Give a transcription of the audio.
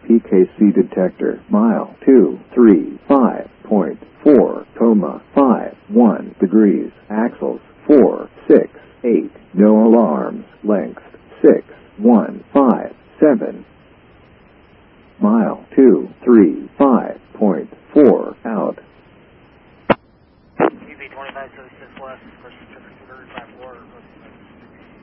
PKC detector. Mile 235.4, 51 degrees. Axles 468. No alarms. Length 6157. Mile 235.4 out. UV 2576 west, first